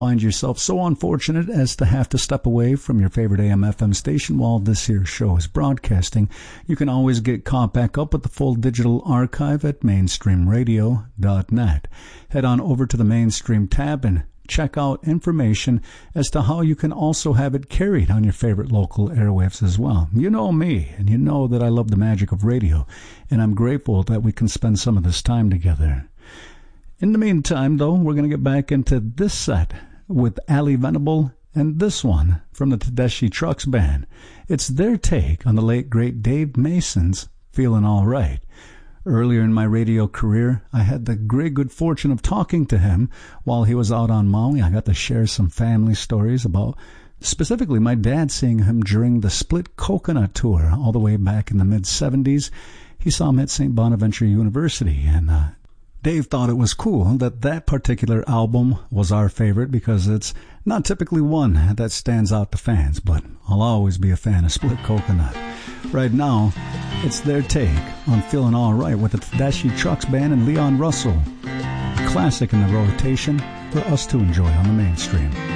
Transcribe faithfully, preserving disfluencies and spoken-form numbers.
Find yourself so unfortunate as to have to step away from your favorite A M F M station while this here show is broadcasting, you can always get caught back up with the full digital archive at mainstream radio dot net. Head on over to the Mainstream tab and check out information as to how you can also have it carried on your favorite local airwaves as well. You know me, and you know that I love the magic of radio, and I'm grateful that we can spend some of this time together. In the meantime, though, we're going to get back into this set with Ali Venable and this one from the Tedeschi Trucks Band. It's their take on the late, great Dave Mason's Feeling All Right. Earlier in my radio career, I had the great good fortune of talking to him while he was out on Maui. I got to share some family stories about specifically my dad seeing him during the Split Coconut Tour all the way back in the mid-seventies. He saw him at Saint Bonaventure University, and uh, Dave thought it was cool that that particular album was our favorite because it's not typically one that stands out to fans, but I'll always be a fan of Split Coconut. Right now, it's their take on Feeling All Right with the Tedeschi Trucks Band and Leon Russell. A classic in the rotation for us to enjoy on the Mainstream.